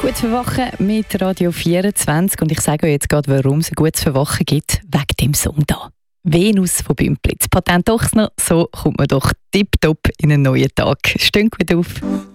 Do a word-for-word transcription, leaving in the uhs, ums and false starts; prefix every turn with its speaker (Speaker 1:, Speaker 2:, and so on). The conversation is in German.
Speaker 1: Gutes Verwachen mit Radio vierundzwanzig und ich sage euch jetzt gerade, warum es ein gutes Verwachen gibt, wegen dem Song da. Venus von Bümplitz. Patent doch noch, so kommt man doch tipptopp in einen neuen Tag. Steht gut auf.